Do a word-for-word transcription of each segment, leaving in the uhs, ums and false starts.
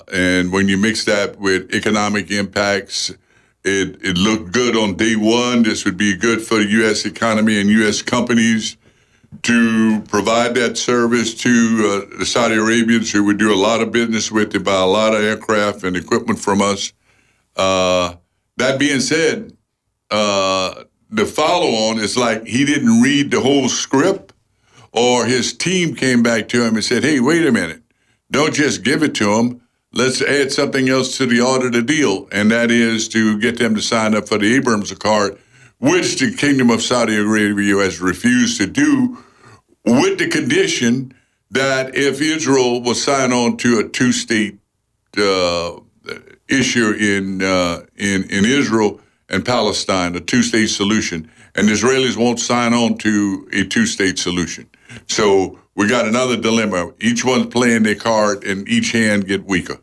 and when you mix that with economic impacts, it, it looked good on day one. This would be good for the U S economy and U S companies to provide that service to uh, the Saudi Arabians, who would do a lot of business with. They buy a lot of aircraft and equipment from us. Uh, that being said, uh, the follow-on is like he didn't read the whole script, or his team came back to him and said, hey, wait a minute. Don't just give it to them. Let's add something else to the order of the deal, and that is to get them to sign up for the Abrams Accord, which the Kingdom of Saudi Arabia has refused to do, with the condition that if Israel will sign on to a two-state uh, issue in, uh, in in Israel and Palestine, a two-state solution, and the Israelis won't sign on to a two-state solution. So we got another dilemma. Each one's playing their card, and each hand get weaker.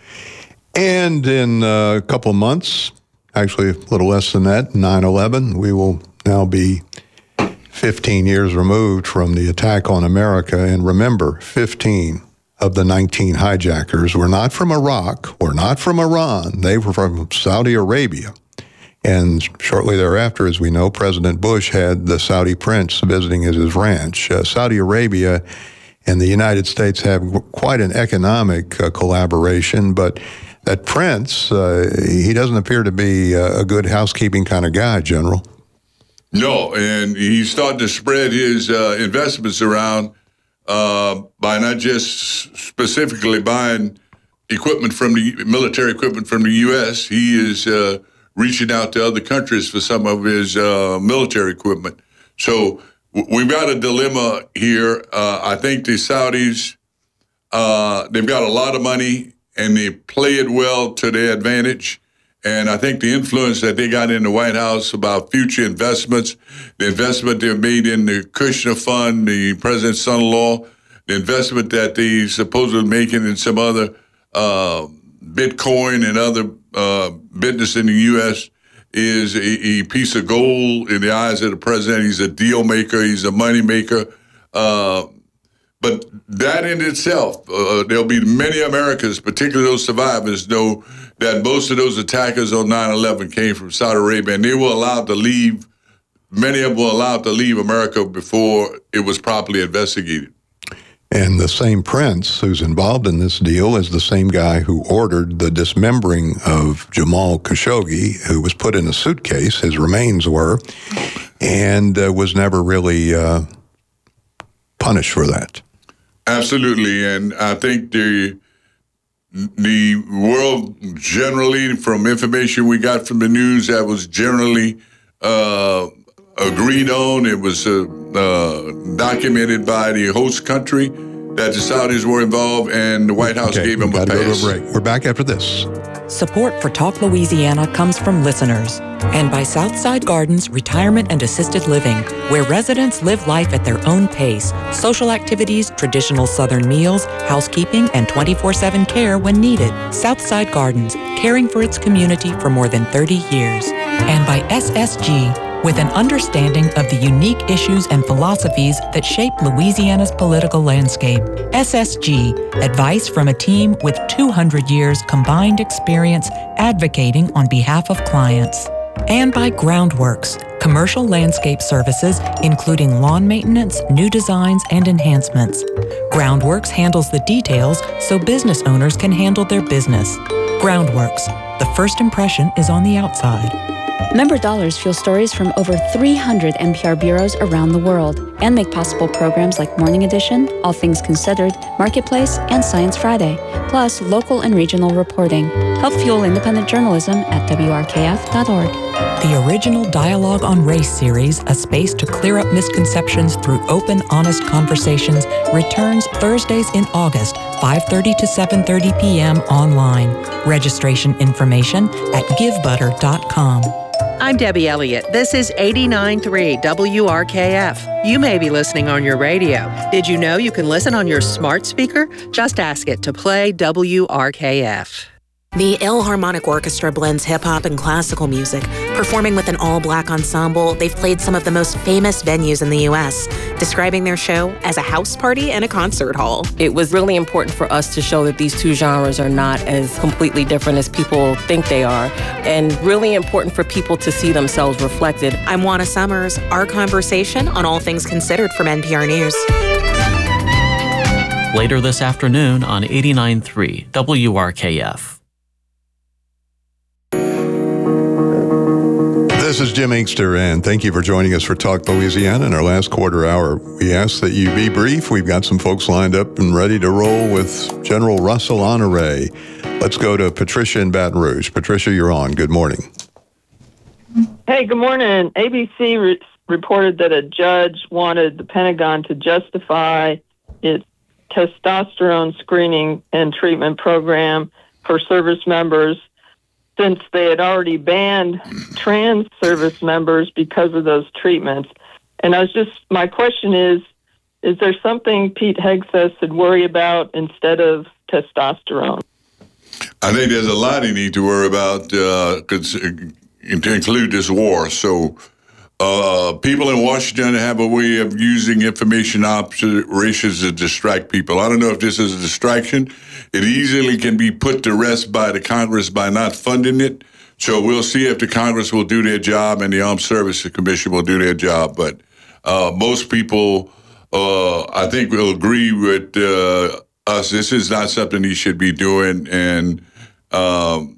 And in a couple of months, actually a little less than that, nine eleven, we will now be fifteen years removed from the attack on America. And remember, fifteen of the nineteen hijackers were not from Iraq, were not from Iran. They were from Saudi Arabia. And shortly thereafter, as we know, President Bush had the Saudi prince visiting at his ranch. Uh, Saudi Arabia and the United States have quite an economic uh, collaboration, but that prince, uh, he doesn't appear to be uh, a good housekeeping kind of guy, General. No, and he's starting to spread his uh, investments around uh, by not just specifically buying equipment from the military equipment from the U S. He is uh, reaching out to other countries for some of his uh, military equipment. So w- we've got a dilemma here. Uh, I think the Saudis, uh, they've got a lot of money and they play it well to their advantage. And I think the influence that they got in the White House about future investments, the investment they've made in the Kushner Fund, the president's son-in-law, the investment that they supposedly making in some other uh, Bitcoin and other uh, business in the U S is a, a piece of gold in the eyes of the president. He's a deal maker. He's a money maker. Uh, but that in itself, uh, there'll be many Americans, particularly those survivors, know that most of those attackers on nine eleven came from Saudi Arabia, and they were allowed to leave. Many of them were allowed to leave America before it was properly investigated. And the same prince who's involved in this deal is the same guy who ordered the dismembering of Jamal Khashoggi, who was put in a suitcase, his remains were, and uh, was never really uh, punished for that. Absolutely, and I think the the world generally, from information we got from the news, that was generally uh, agreed on. It was uh, uh, documented by the host country that the Saudis were involved, and the White House okay, gave them a pass. Go to a break. We're back after this. Support for Talk Louisiana comes from listeners and by Southside Gardens Retirement and Assisted Living, where residents live life at their own pace. Social activities, traditional Southern meals, housekeeping, and twenty-four seven care when needed. Southside Gardens, caring for its community for more than thirty years. And by S S G, with an understanding of the unique issues and philosophies that shape Louisiana's political landscape. S S G, advice from a team with two hundred years combined experience advocating on behalf of clients. And by Groundworks, commercial landscape services, including lawn maintenance, new designs, and enhancements. Groundworks handles the details so business owners can handle their business. Groundworks, the first impression is on the outside. Member dollars fuel stories from over three hundred N P R bureaus around the world and make possible programs like Morning Edition, All Things Considered, Marketplace, and Science Friday, plus local and regional reporting. Help fuel independent journalism at W R K F dot org. The original Dialogue on Race series, a space to clear up misconceptions through open, honest conversations, returns Thursdays in August, five thirty to seven thirty p.m. online. Registration information at give butter dot com. I'm Debbie Elliott. This is eighty-nine point three W R K F. You may be listening on your radio. Did you know you can listen on your smart speaker? Just ask it to play W R K F. The Philharmonic Orchestra blends hip-hop and classical music. Performing with an all-black ensemble, they've played some of the most famous venues in the U S, describing their show as a house party and a concert hall. It was really important for us to show that these two genres are not as completely different as people think they are, and really important for people to see themselves reflected. I'm Juana Summers. Our conversation on All Things Considered from N P R News. Later this afternoon on eighty-nine point three W R K F. This is Jim Inkster, and thank you for joining us for Talk Louisiana in our last quarter hour. We ask that you be brief. We've got some folks lined up and ready to roll with General Russell Honore. Let's go to Patricia in Baton Rouge. Patricia, you're on. Good morning. Hey, good morning. A B C re- reported that a judge wanted the Pentagon to justify its testosterone screening and treatment program for service members, since they had already banned trans service members because of those treatments. And I was just, my question is, is there something Pete Hegseth should worry about instead of testosterone? I think there's a lot he need to worry about uh, to include this war. So uh, people in Washington have a way of using information operations to distract people. I don't know if this is a distraction. It easily can be put to rest by the Congress by not funding it. So we'll see if the Congress will do their job and the Armed Services Commission will do their job. But uh, most people, uh, I think, will agree with uh, us. This is not something he should be doing. And um,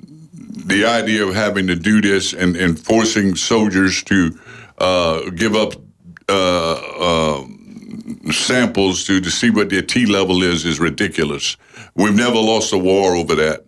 the idea of having to do this and, and forcing soldiers to uh, give up uh, uh, samples to, to see what their T level is is ridiculous. We've never lost a war over that.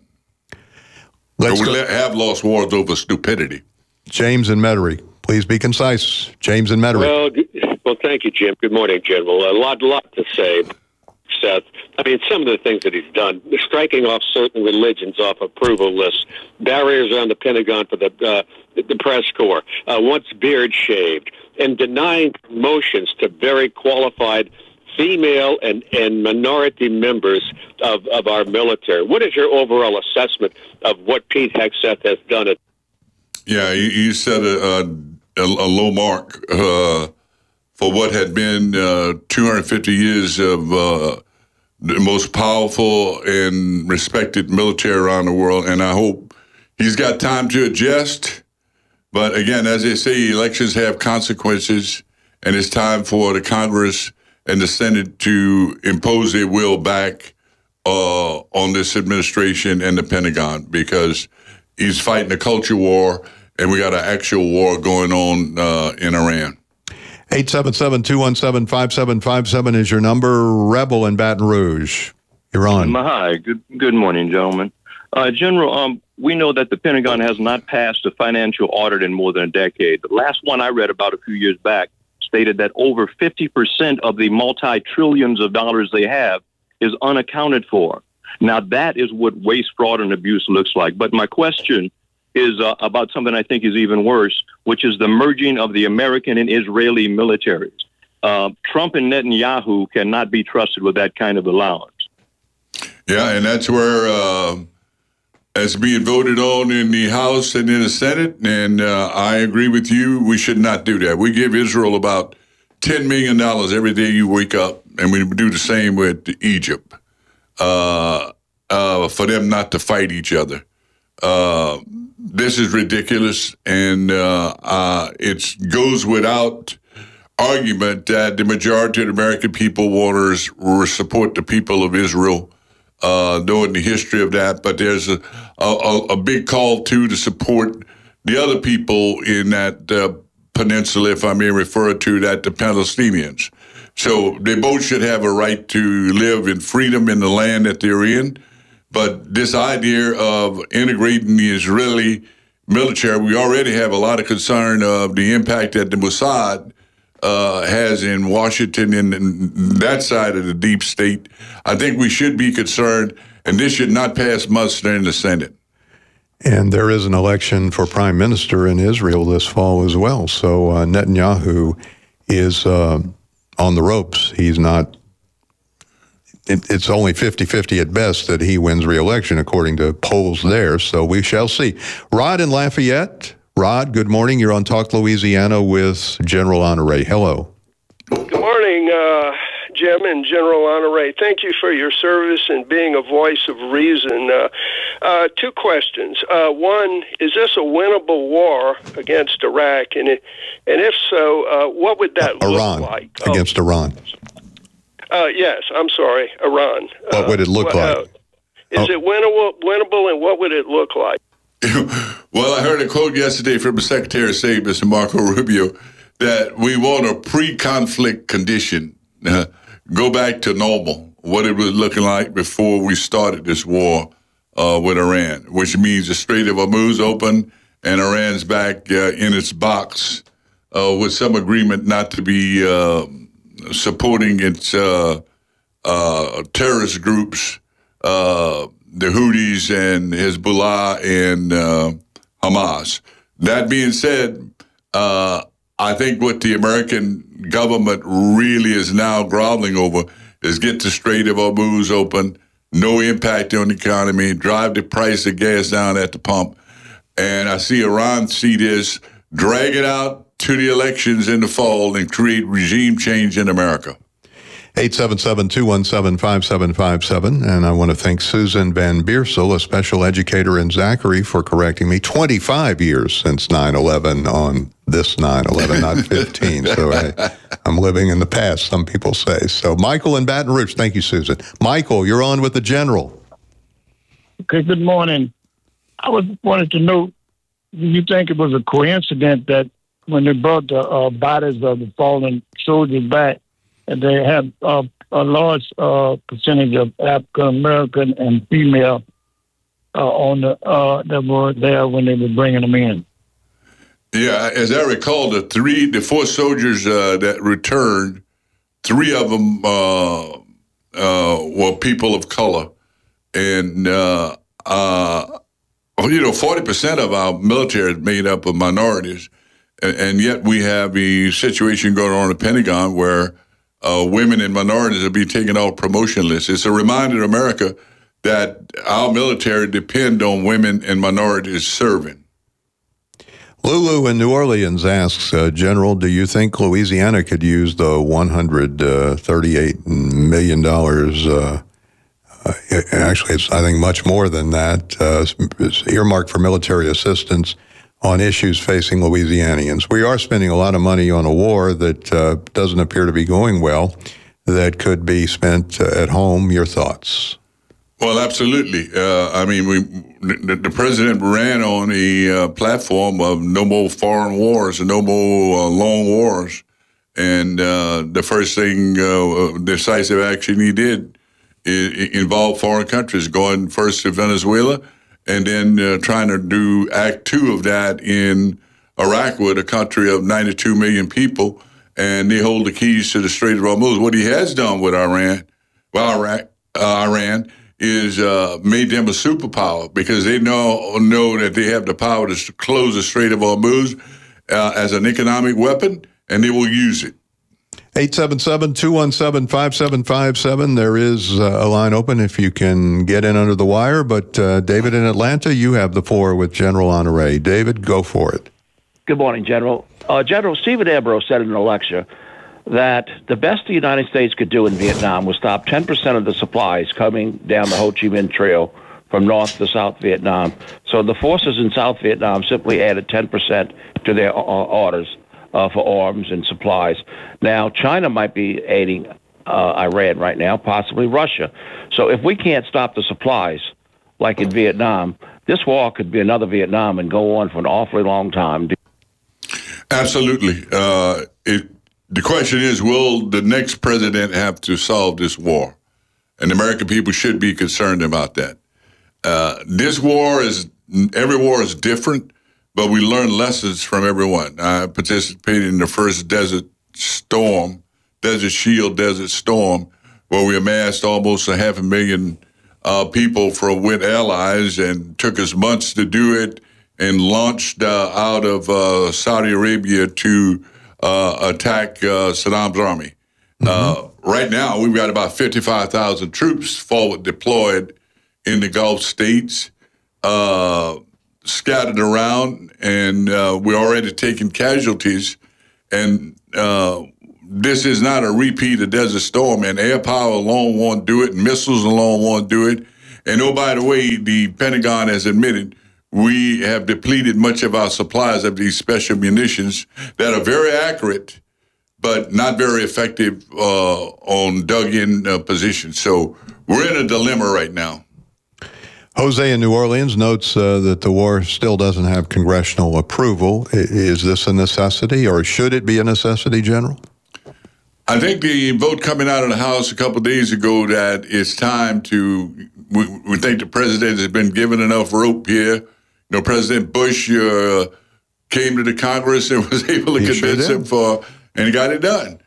Let's we go. have lost wars over stupidity. James and Metairie, please be concise. James and Metairie. Well, well, thank you, Jim. Good morning, General. A lot, lot to say. Seth, I mean, some of the things that he's done, striking off certain religions off approval lists, barriers around the Pentagon for the uh, the press corps, uh, once beard shaved, and denying promotions to very qualified female and, and minority members of, of our military. What is your overall assessment of what Pete Hegseth has done? At- yeah, you, you set a, a, a low mark uh, for what had been uh, two hundred fifty years of uh, the most powerful and respected military around the world, and I hope he's got time to adjust. But again, as they say, elections have consequences, and it's time for the Congress and the Senate to impose their will back uh, on this administration and the Pentagon, because he's fighting a culture war, and we got an actual war going on uh, in Iran. eight seven seven, two one seven, five seven five seven is your number. Rebel in Baton Rouge. You're on. Hi. Good, good morning, gentlemen. Uh, General, um, we know that the Pentagon has not passed a financial audit in more than a decade. The last one I read about a few years back stated that over fifty percent of the multi-trillions of dollars they have is unaccounted for. Now, that is what waste, fraud, and abuse looks like. But my question is uh, about something I think is even worse, which is the merging of the American and Israeli militaries. Uh, Trump and Netanyahu cannot be trusted with that kind of allowance. Yeah, and that's where uh, it's being voted on in the House and in the Senate, and uh, I agree with you. We should not do that. We give Israel about ten million dollars every day you wake up, and we do the same with Egypt uh, uh, for them not to fight each other. Uh, this is ridiculous, and uh, uh, it goes without argument that the majority of the American people want to support the people of Israel, uh, knowing the history of that. But there's a, a, a big call, too, to support the other people in that uh, peninsula, if I may refer to that, the Palestinians. So they both should have a right to live in freedom in the land that they're in. But this idea of integrating the Israeli military, we already have a lot of concern of the impact that the Mossad uh, has in Washington and, and that side of the deep state. I think we should be concerned, and this should not pass muster in the Senate. And there is an election for prime minister in Israel this fall as well. So uh, Netanyahu is uh, on the ropes. He's not it, it's only fifty-fifty at best that he wins re-election, according to polls there. So we shall see. Rod in Lafayette. Rod, good morning. You're on Talk Louisiana with General Honoré. Hello. Good morning, uh, Jim and General Honoré. Thank you for your service and being a voice of reason. Uh, uh, two questions. Uh, one, is this a winnable war against Iraq? And, it, and if so, uh, what would that uh, look Iran, like? Against oh. Iran. Uh, yes, I'm sorry, Iran. What would it look uh, like? Uh, is oh. it winnable, winnable, and what would it look like? Well, I heard a quote yesterday from the Secretary of State, Mister Marco Rubio, that we want a pre-conflict condition, uh, go back to normal, what it was looking like before we started this war uh, with Iran, which means the Strait of Hormuz open and Iran's back uh, in its box uh, with some agreement not to be uh, supporting its uh, uh, terrorist groups, uh, the Houthis and Hezbollah and uh, Hamas. That being said, uh, I think what the American government really is now groveling over is get the Strait of Hormuz open, no impact on the economy, drive the price of gas down at the pump. And I see Iran see this, drag it out to the elections in the fall and create regime change in America. eight seven seven, two one seven, five seven five seven. And I want to thank Susan Van Biersel, a special educator in Zachary, for correcting me. twenty-five years since nine eleven on this nine eleven, not fifteen. So I, I'm living in the past, some people say. So Michael in Baton Rouge. Thank you, Susan. Michael, you're on with the General. Okay, good morning. I was wanted to know, do you think it was a coincidence that when they brought the uh, bodies of the fallen soldiers back, and they had uh, a large uh, percentage of African American and female uh, on the uh, that were there when they were bringing them in? Yeah, as I recall, the three, the four soldiers uh, that returned, three of them uh, uh, were people of color, and uh, uh, you know, forty percent of our military is made up of minorities, and, and yet we have a situation going on in the Pentagon where uh, women and minorities are being taken off promotion lists. It's a reminder to America that our military depend on women and minorities serving. Lulu in New Orleans asks, uh, General, do you think Louisiana could use the one hundred thirty-eight million dollars? Uh, uh, actually, it's, I think, much more than that. Uh, it's earmarked for military assistance on issues facing Louisianians. We are spending a lot of money on a war that uh, doesn't appear to be going well, that could be spent uh, at home. Your thoughts? Well, absolutely. Uh, I mean, we the, the president ran on a uh, platform of no more foreign wars and no more uh, long wars. And uh, the first thing, uh, decisive action he did involved foreign countries, going first to Venezuela and then uh, trying to do act two of that in Iraq, with a country of ninety-two million people, and they hold the keys to the Strait of Hormuz. What he has done with Iran, well, Iraq, uh, Iran, is uh, made them a superpower, because they know know that they have the power to close the Strait of Hormuz uh, as an economic weapon, and they will use it. eight seven seven, two one seven, five seven five seven. There is uh, a line open if you can get in under the wire. But uh, David in Atlanta, you have the floor with General Honoré. David, go for it. Good morning, General. Uh, General Stephen Ambrose said in a lecture that the best the United States could do in Vietnam was stop ten percent of the supplies coming down the Ho Chi Minh Trail from North to South Vietnam. So the forces in South Vietnam simply added ten percent to their uh, orders uh, for arms and supplies. Now, China might be aiding uh, Iran right now, possibly Russia. So if we can't stop the supplies, like in Vietnam, this war could be another Vietnam and go on for an awfully long time. Absolutely. Uh, it, the question is, will the next president have to solve this war? And the American people should be concerned about that. Uh, this war is, every war is different, but we learn lessons from everyone. I participated in the first Desert Storm, Desert Shield, Desert Storm, where we amassed almost a half a million uh, people from with allies, and took us months to do it, and launched uh, out of uh, Saudi Arabia to uh, attack uh, Saddam's army. Mm-hmm. Uh, right now, we've got about fifty-five thousand troops forward deployed in the Gulf states, uh, scattered around, and uh, we're already taking casualties. And uh, this is not a repeat of Desert Storm, and air power alone won't do it, and missiles alone won't do it. And oh, by the way, the Pentagon has admitted we have depleted much of our supplies of these special munitions that are very accurate, but not very effective uh, on dug-in uh, positions. So we're in a dilemma right now. Jose in New Orleans notes uh, that the war still doesn't have congressional approval. I- is this a necessity, or should it be a necessity, General? I think the vote coming out of the House a couple of days ago that it's time to, we, we think the president has been given enough rope here. You know, President Bush uh, came to the Congress and was able to He convince sure him for, and he got it done.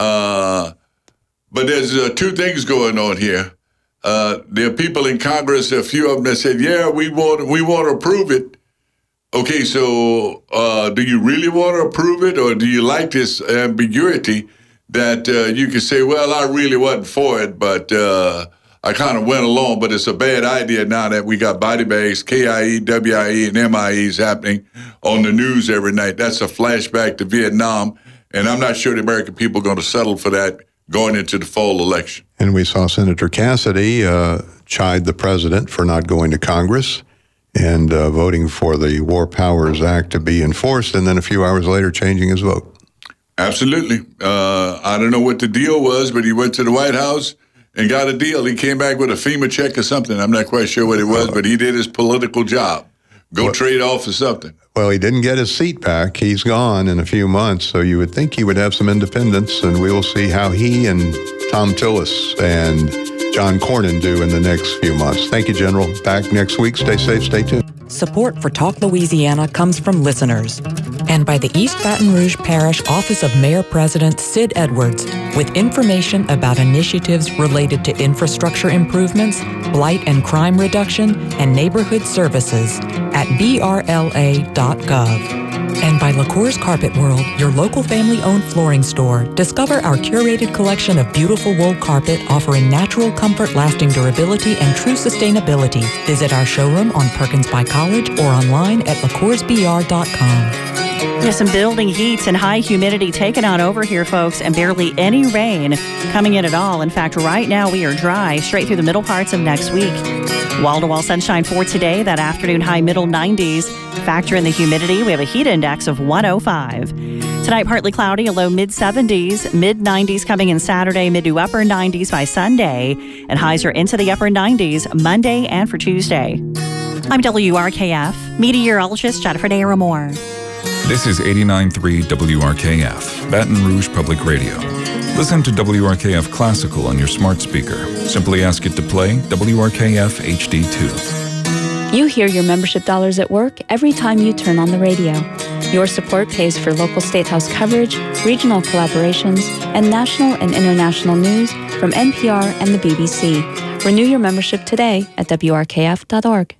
Uh, but there's uh, two things going on here. Uh, there are people in Congress, a few of them that said, yeah, we want, we want to approve it. Okay, so uh, do you really want to approve it, or do you like this ambiguity that uh, you can say, well, I really wasn't for it, but uh, I kind of went along, but it's a bad idea now that we got body bags, K I E, W I E, and M I Es happening on the news every night. That's a flashback to Vietnam, and I'm not sure the American people are going to settle for that going into the fall election. And we saw Senator Cassidy uh, chide the president for not going to Congress and uh, voting for the War Powers Act to be enforced, and then a few hours later changing his vote. Absolutely. Uh, I don't know what the deal was, but he went to the White House and got a deal. He came back with a FEMA check or something. I'm not quite sure what it was, but he did his political job. Go well, trade off for something. Well, he didn't get his seat back. He's gone in a few months, so you would think he would have some independence, and we will see how he and Tom Tillis and John Cornyn do in the next few months. Thank you, General. Back next week. Stay safe. Stay tuned. Support for Talk Louisiana comes from listeners and by the East Baton Rouge Parish Office of Mayor President Sid Edwards with information about initiatives related to infrastructure improvements, blight and crime reduction, and neighborhood services at b r l a dot gov. And by LaCour's Carpet World, your local family-owned flooring store. Discover our curated collection of beautiful wool carpet offering natural comfort, lasting durability, and true sustainability. Visit our showroom on Perkins by College or online at lacours b r dot com. There's some building heats and high humidity taken on over here, folks, and barely any rain coming in at all. In fact, right now we are dry straight through the middle parts of next week. Wall-to-wall sunshine for today, that afternoon high middle nineties. Factor in the humidity, we have a heat index of one oh five. Tonight, partly cloudy, a low mid-seventies, mid-nineties coming in Saturday, mid to upper nineties by Sunday, and highs are into the upper nineties Monday and for Tuesday. I'm W R K F meteorologist Jennifer Naramore. This is eighty-nine point three W R K F, Baton Rouge Public Radio. Listen to W R K F Classical on your smart speaker. Simply ask it to play W R K F H D two. You hear your membership dollars at work every time you turn on the radio. Your support pays for local State House coverage, regional collaborations, and national and international news from N P R and the B B C. Renew your membership today at w r k f dot org.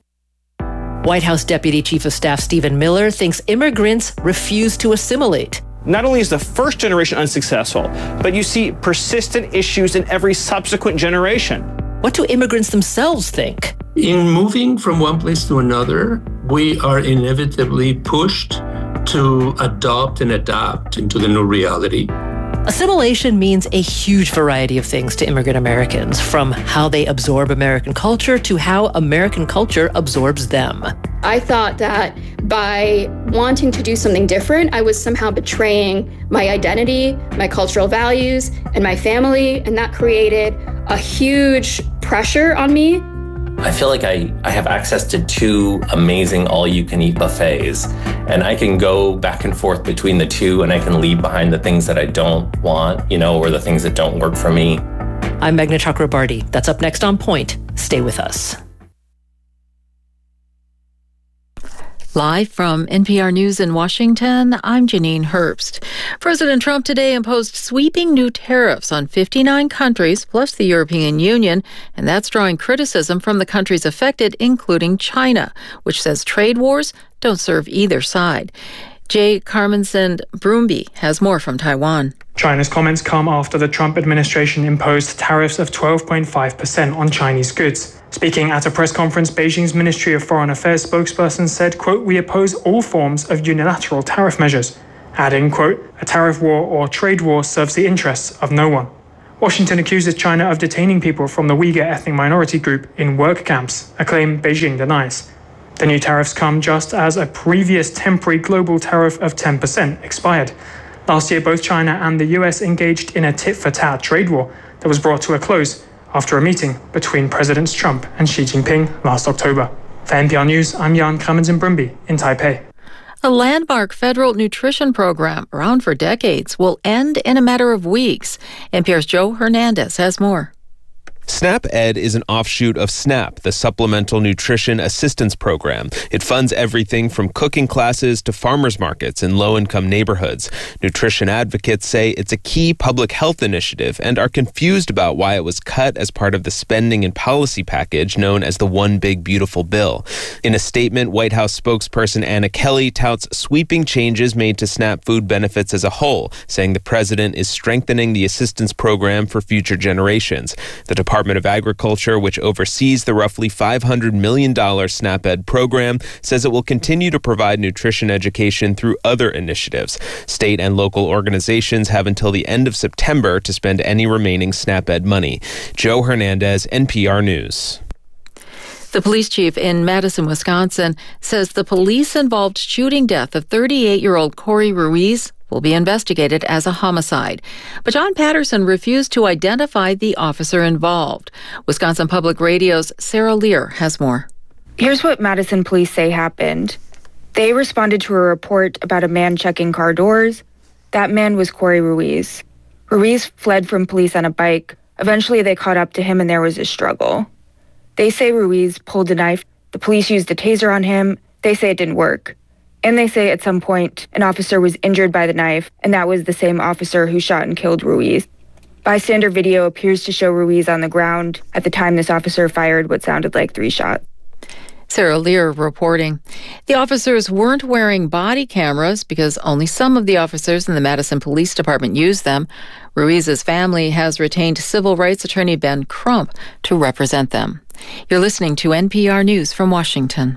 White House Deputy Chief of Staff Stephen Miller thinks immigrants refuse to assimilate. Not only is the first generation unsuccessful, but you see persistent issues in every subsequent generation. What do immigrants themselves think? In moving from one place to another, we are inevitably pushed to adopt and adapt into the new reality. Assimilation means a huge variety of things to immigrant Americans, from how they absorb American culture to how American culture absorbs them. I thought that by wanting to do something different, I was somehow betraying my identity, my cultural values, and my family, and that created a huge pressure on me. I feel like I, I have access to two amazing all-you-can-eat buffets, and I can go back and forth between the two, and I can leave behind the things that I don't want, you know, or the things that don't work for me. I'm Meghna Chakrabarty. That's up next on Point. Stay with us. Live from N P R News in Washington, I'm Janine Herbst. President Trump today imposed sweeping new tariffs on fifty-nine countries, plus the European Union, and that's drawing criticism from the countries affected, including China, which says trade wars don't serve either side. Jay Carmenson Brumby has more from Taiwan. China's comments come after the Trump administration imposed tariffs of twelve point five percent on Chinese goods. Speaking at a press conference, Beijing's Ministry of Foreign Affairs spokesperson said, quote, "We oppose all forms of unilateral tariff measures," adding, quote, "A tariff war or trade war serves the interests of no one." Washington accuses China of detaining people from the Uyghur ethnic minority group in work camps, a claim Beijing denies. The new tariffs come just as a previous temporary global tariff of ten percent expired. Last year, both China and the U S engaged in a tit-for-tat trade war that was brought to a close after a meeting between Presidents Trump and Xi Jinping last October. For N P R News, I'm Jan Kramanzin-Brumby in Taipei. A landmark federal nutrition program around for decades will end in a matter of weeks. N P R's Joe Hernandez has more. SNAP-Ed is an offshoot of SNAP, the Supplemental Nutrition Assistance Program. It funds everything from cooking classes to farmers markets in low-income neighborhoods. Nutrition advocates say it's a key public health initiative and are confused about why it was cut as part of the spending and policy package known as the One Big Beautiful Bill. In a statement, White House spokesperson Anna Kelly touts sweeping changes made to SNAP food benefits as a whole, saying the president is strengthening the assistance program for future generations. The Department Department of Agriculture, which oversees the roughly five hundred million dollars SNAP-Ed program, says it will continue to provide nutrition education through other initiatives. State and local organizations have until the end of September to spend any remaining SNAP-Ed money. Joe Hernandez, N P R News. The police chief in Madison, Wisconsin, says the police-involved shooting death of thirty-eight-year-old Corey Ruiz will be investigated as a homicide. But John Patterson refused to identify the officer involved. Wisconsin Public Radio's Sarah Lear has more. Here's what Madison police say happened. They responded to a report about a man checking car doors. That man was Corey Ruiz. Ruiz fled from police on a bike. Eventually, they caught up to him and there was a struggle. They say Ruiz pulled a knife. The police used a taser on him. They say it didn't work. And they say at some point, an officer was injured by the knife, and that was the same officer who shot and killed Ruiz. Bystander video appears to show Ruiz on the ground at the time this officer fired what sounded like three shots. Sarah Lear reporting. The officers weren't wearing body cameras because only some of the officers in the Madison Police Department use them. Ruiz's family has retained civil rights attorney Ben Crump to represent them. You're listening to N P R News from Washington.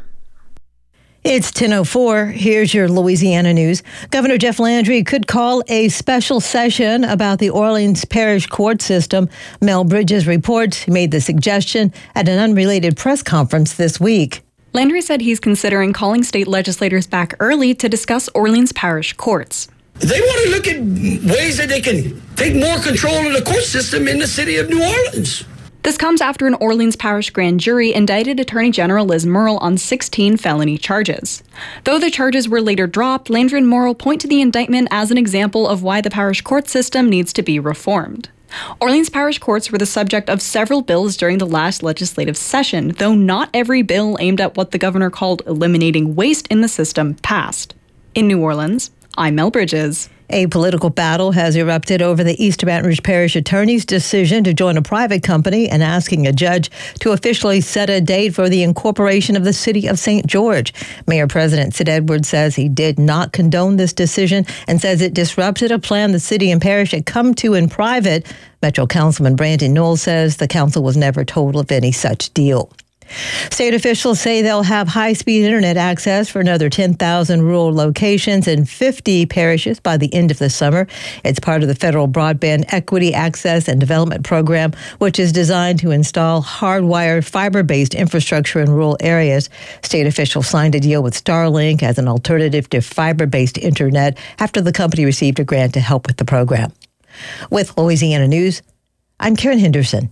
It's ten oh four. Here's your Louisiana news. Governor Jeff Landry could call a special session about the Orleans Parish court system. Mel Bridges reports he made the suggestion at an unrelated press conference this week. Landry said he's considering calling state legislators back early to discuss Orleans Parish courts. They want to look at ways that they can take more control of the court system in the city of New Orleans. This comes after an Orleans Parish grand jury indicted Attorney General Liz Murrill on sixteen felony charges. Though the charges were later dropped, Landry and Murrill point to the indictment as an example of why the parish court system needs to be reformed. Orleans Parish courts were the subject of several bills during the last legislative session, though not every bill aimed at what the governor called eliminating waste in the system passed. In New Orleans, I'm Mel Bridges. A political battle has erupted over the East Baton Rouge Parish Attorney's decision to join a private company and asking a judge to officially set a date for the incorporation of the city of Saint George. Mayor President Sid Edwards says he did not condone this decision and says it disrupted a plan the city and parish had come to in private. Metro Councilman Brandon Newell says the council was never told of any such deal. State officials say they'll have high-speed internet access for another ten thousand rural locations in fifty parishes by the end of the summer. It's part of the federal Broadband Equity Access and Development Program, which is designed to install hardwired fiber-based infrastructure in rural areas. State officials signed a deal with Starlink as an alternative to fiber-based internet after the company received a grant to help with the program. With Louisiana News, I'm Karen Henderson.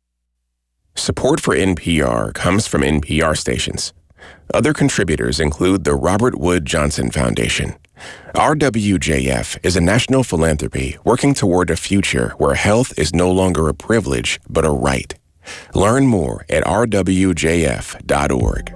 Support for N P R comes from N P R stations. Other contributors include the Robert Wood Johnson Foundation. R W J F is a national philanthropy working toward a future where health is no longer a privilege, but a right. Learn more at r w j f dot org.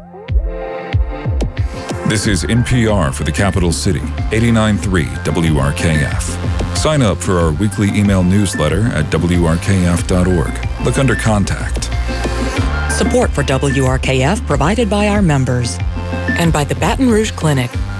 This is N P R for the capital city, eighty-nine point three W R K F. Sign up for our weekly email newsletter at w r k f dot org. Look under Contact. Support for W R K F provided by our members and by the Baton Rouge Clinic,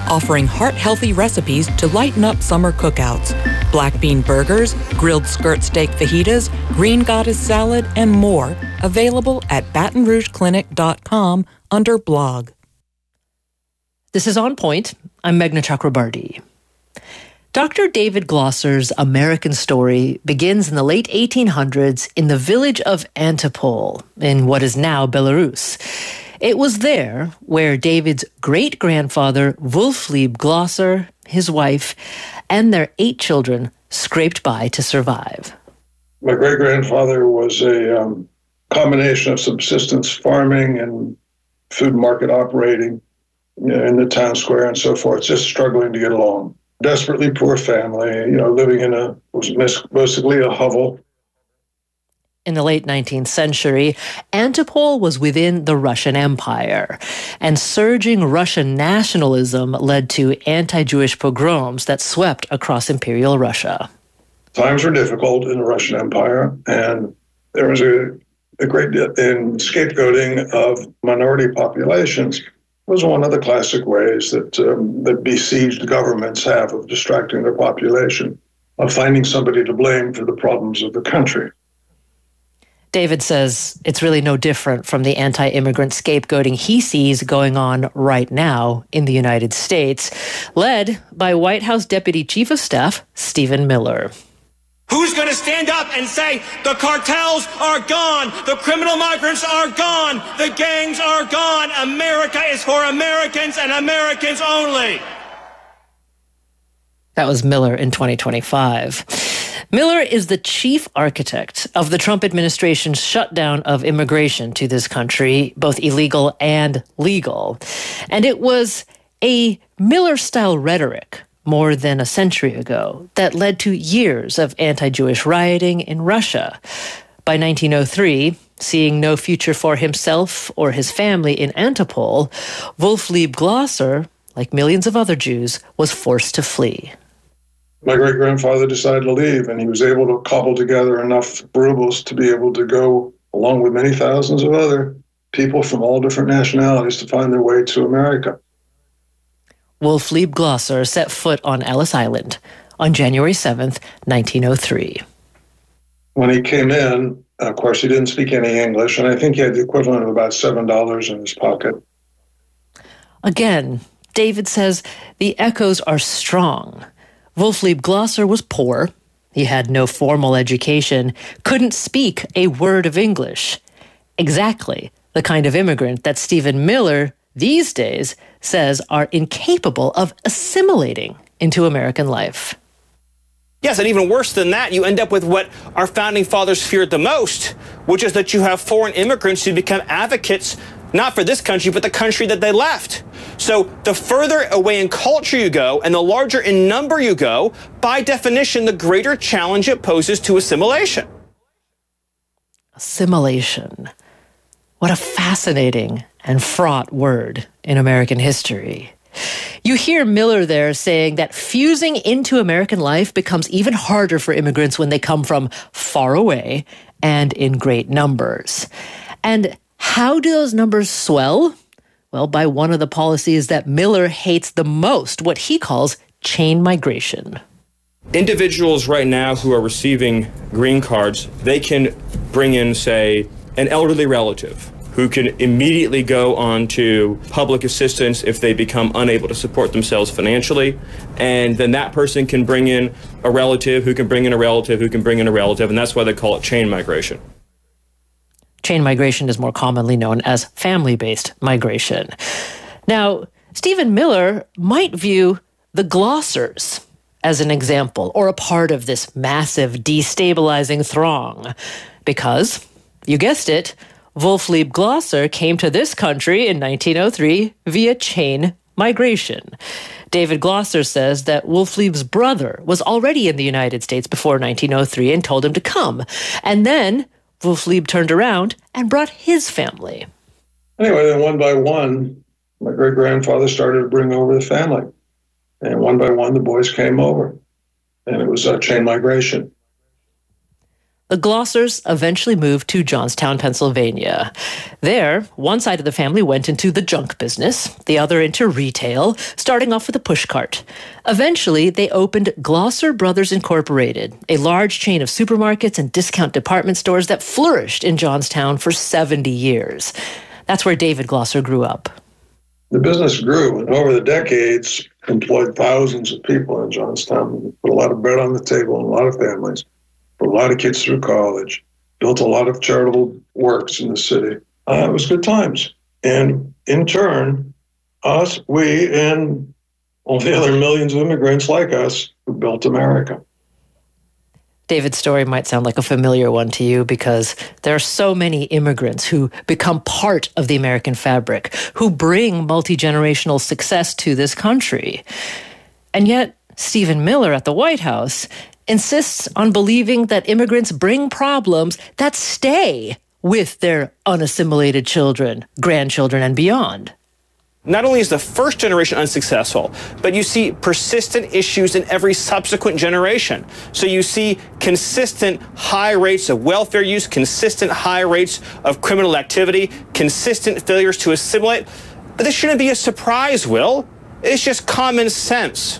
offering heart-healthy recipes to lighten up summer cookouts. Black bean burgers, grilled skirt steak fajitas, green goddess salad, and more. Available at baton rouge clinic dot com under blog. This is On Point. I'm Meghna Chakrabarty. Doctor David Glosser's American story begins in the late eighteen hundreds in the village of Antipole in what is now Belarus. It was there where David's great-grandfather, Wulflieb Glosser, his wife, and their eight children scraped by to survive. My great-grandfather was a um, combination of subsistence farming and food market operating, you know, in the town square and so forth, just struggling to get along. Desperately poor family, you know, living in a, was basically a hovel. In the late nineteenth century, Antipole was within the Russian Empire, and surging Russian nationalism led to anti-Jewish pogroms that swept across Imperial Russia. Times were difficult in the Russian Empire, and there was a, a great deal in scapegoating of minority populations. Was one of the classic ways that um, that besieged governments have of distracting their population, of finding somebody to blame for the problems of the country. David says it's really no different from the anti-immigrant scapegoating he sees going on right now in the United States, led by White House Deputy Chief of Staff Stephen Miller. Who's going to stand up and say the cartels are gone, the criminal migrants are gone, the gangs are gone, America is for Americans and Americans only? That was Miller in twenty twenty-five. Miller is the chief architect of the Trump administration's shutdown of immigration to this country, both illegal and legal. And it was a Miller-style rhetoric more than a century ago that led to years of anti-Jewish rioting in Russia. By nineteen oh three, seeing no future for himself or his family in Antipole, Wulflieb Glosser, like millions of other Jews, was forced to flee. My great-grandfather decided to leave, and he was able to cobble together enough rubles to be able to go, along with many thousands of other people from all different nationalities, to find their way to America. Wulflieb Glosser set foot on Ellis Island on January seventh, nineteen oh three. When he came in, of course, he didn't speak any English, and I think he had the equivalent of about seven dollars in his pocket. Again, David says the echoes are strong. Wulflieb Glosser was poor. He had no formal education, couldn't speak a word of English. Exactly the kind of immigrant that Stephen Miller these days says are incapable of assimilating into American life. Yes, and even worse than that, you end up with what our founding fathers feared the most, which is that you have foreign immigrants who become advocates not for this country, but the country that they left. So the further away in culture you go and the larger in number you go, by definition, the greater challenge it poses to assimilation. Assimilation. What a fascinating and fraught word in American history. You hear Miller there saying that fusing into American life becomes even harder for immigrants when they come from far away and in great numbers. And how do those numbers swell? Well, by one of the policies that Miller hates the most, what he calls chain migration. Individuals right now who are receiving green cards, they can bring in, say, an elderly relative who can immediately go on to public assistance if they become unable to support themselves financially. And then that person can bring in a relative who can bring in a relative who can bring in a relative, and that's why they call it chain migration. Chain migration is more commonly known as family-based migration. Now, Stephen Miller might view the Glossers as an example or a part of this massive destabilizing throng because, you guessed it, Wulflieb Glosser came to this country in nineteen oh three via chain migration. David Glosser says that Wulflieb's brother was already in the United States before nineteen oh three and told him to come. And then Wulflieb turned around and brought his family. Anyway, then one by one, my great-grandfather started to bring over the family. And one by one, the boys came over. And it was a chain migration. the Glossers eventually moved to Johnstown, Pennsylvania. There, one side of the family went into the junk business, the other into retail, starting off with a pushcart. Eventually, they opened Glosser Brothers Incorporated, a large chain of supermarkets and discount department stores that flourished in Johnstown for seventy years. That's where David Glosser grew up. The business grew, and over the decades, employed thousands of people in Johnstown, put a lot of bread on the table in a lot of families, put a lot of kids through college, built a lot of charitable works in the city. Uh, it was good times. And in turn, us, we, and all the other millions of immigrants like us who built America. David's story might sound like a familiar one to you because there are so many immigrants who become part of the American fabric, who bring multi-generational success to this country. And yet, Stephen Miller at the White House insists on believing that immigrants bring problems that stay with their unassimilated children, grandchildren, and beyond. Not only is the first generation unsuccessful, but you see persistent issues in every subsequent generation. So you see consistent high rates of welfare use, consistent high rates of criminal activity, consistent failures to assimilate. But this shouldn't be a surprise, Will. It's just common sense.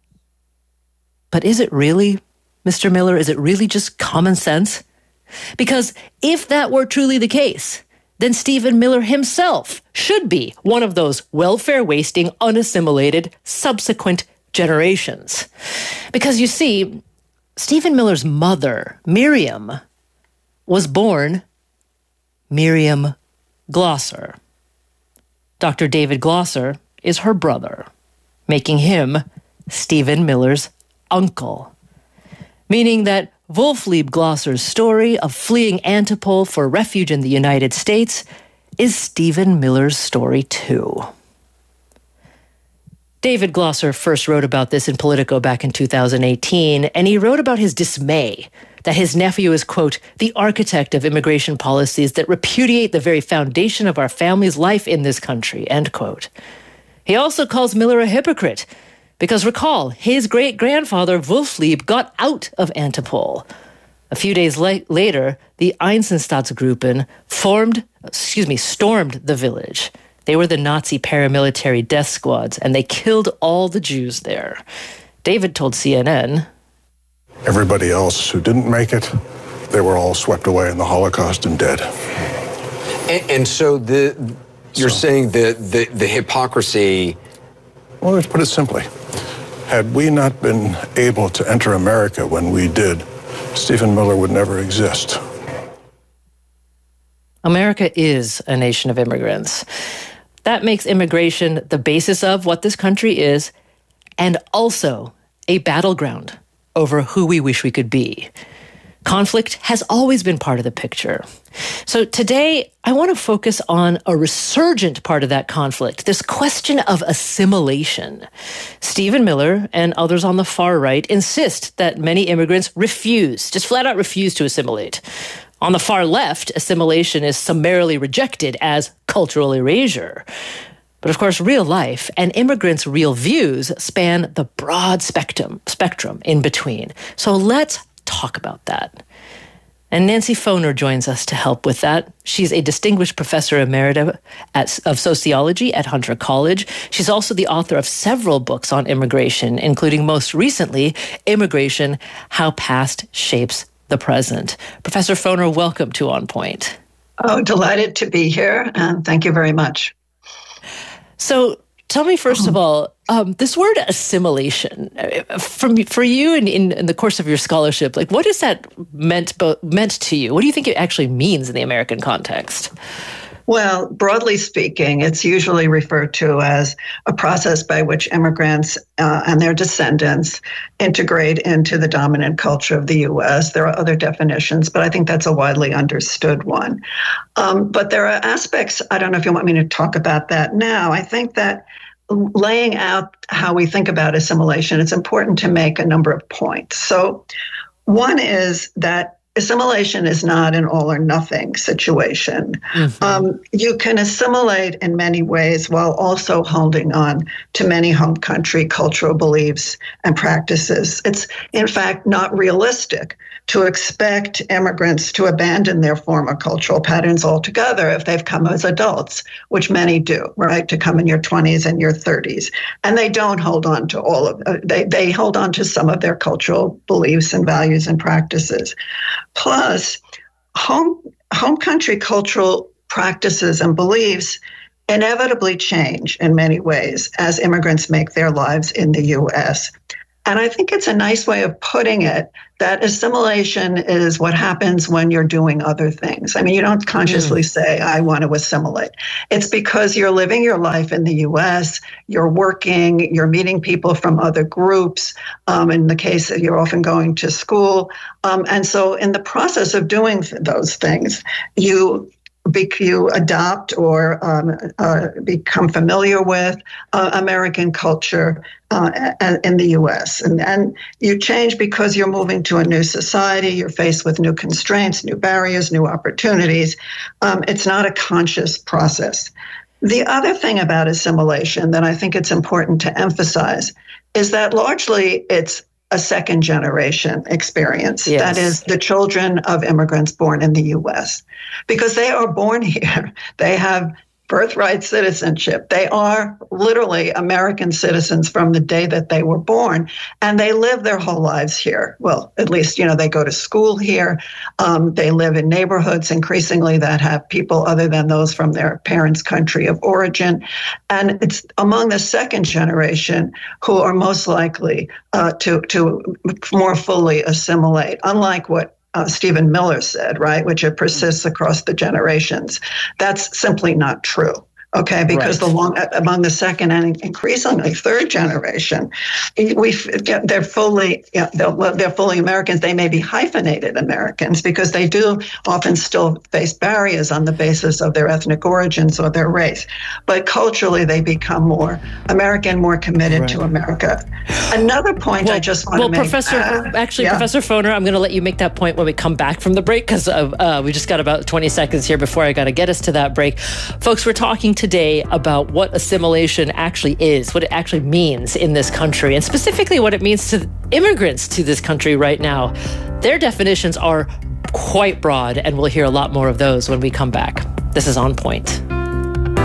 But is it really, Mister Miller, is it really just common sense? Because if that were truly the case, then Stephen Miller himself should be one of those welfare-wasting, unassimilated subsequent generations. Because you see, Stephen Miller's mother, Miriam, was born Miriam Glosser. Doctor David Glosser is her brother, making him Stephen Miller's uncle, meaning that Wolflieb Glosser's story of fleeing Antipole for refuge in the United States is Stephen Miller's story too. David Glosser first wrote about this in Politico back in two thousand eighteen, and he wrote about his dismay that his nephew is, quote, the architect of immigration policies that repudiate the very foundation of our family's life in this country, end quote. He also calls Miller a hypocrite, because recall, his great-grandfather, Wolflieb, got out of Antipole. A few days la- later, the Einsatzgruppen formed, excuse me, stormed the village. They were the Nazi paramilitary death squads, and they killed all the Jews there. David told C N N, everybody else who didn't make it, they were all swept away in the Holocaust and dead. And, and so the you're so, saying the, the, the hypocrisy... Well, let's put it simply. Had we not been able to enter America when we did, Stephen Miller would never exist. America is a nation of immigrants. That makes immigration the basis of what this country is, and also a battleground over who we wish we could be. Conflict has always been part of the picture. So today, I want to focus on a resurgent part of that conflict, this question of assimilation. Stephen Miller and others on the far right insist that many immigrants refuse, just flat out refuse to assimilate. On the far left, assimilation is summarily rejected as cultural erasure. But of course, real life and immigrants' real views span the broad spectrum, spectrum in between. So let's talk about that. And Nancy Foner joins us to help with that. She's a distinguished professor emerita at, of sociology at Hunter College. She's also the author of several books on immigration, including most recently, Immigration, How Past Shapes the Present. Professor Foner, welcome to On Point. Oh, delighted to be here, and thank you very much. So tell me, first of all, um, this word assimilation, from for you in, in, in the course of your scholarship, like what is that meant meant to you? What do you think it actually means in the American context? Well, broadly speaking, it's usually referred to as a process by which immigrants uh, and their descendants integrate into the dominant culture of the U S. There are other definitions, but I think that's a widely understood one. Um, but there are aspects, I don't know if you want me to talk about that now. I think that laying out how we think about assimilation, it's important to make a number of points. So one is that assimilation is not an all or nothing situation. Mm-hmm. Um, you can assimilate in many ways while also holding on to many home country cultural beliefs and practices. It's, in fact, not realistic to expect immigrants to abandon their former cultural patterns altogether if they've come as adults, which many do, right? To come in your twenties and your thirties. And they don't hold on to all of uh, they they hold on to some of their cultural beliefs and values and practices. Plus, home home country cultural practices and beliefs inevitably change in many ways as immigrants make their lives in the U S. And I think it's a nice way of putting it that assimilation is what happens when you're doing other things. I mean, you don't consciously mm. say, I want to assimilate. It's because you're living your life in the U S, you're working, you're meeting people from other groups. Um, in the case that you're often going to school. Um, and so in the process of doing those things, you you adopt or um, uh, become familiar with uh, American culture uh, in the U S. And, and you change because you're moving to a new society, you're faced with new constraints, new barriers, new opportunities. Um, it's not a conscious process. The other thing about assimilation that I think it's important to emphasize is that largely it's a second generation experience. Yes. That is the children of immigrants born in the U S, because they are born here. They have birthright citizenship. They are literally American citizens from the day that they were born, and they live their whole lives here. Well, at least, you know, they go to school here. Um, they live in neighborhoods increasingly that have people other than those from their parents' country of origin. And it's among the second generation who are most likely uh, to, to more fully assimilate, unlike what Uh, Stephen Miller said, right, which it persists across the generations. That's simply not true. Okay, because right. the long among the second and increasingly third generation, we they're fully you know, they're, they're fully Americans. They may be hyphenated Americans because they do often still face barriers on the basis of their ethnic origins or their race. But culturally, they become more American, more committed right. to America. Another point well, I just want well, to make. Professor, uh, actually, yeah. Professor Foner, I'm going to let you make that point when we come back from the break because uh, we just got about twenty seconds here before I got to get us to that break. Folks, we're talking today about what assimilation actually is, what it actually means in this country, and specifically what it means to immigrants to this country right now. Their definitions are quite broad, and we'll hear a lot more of those when we come back. This is On Point.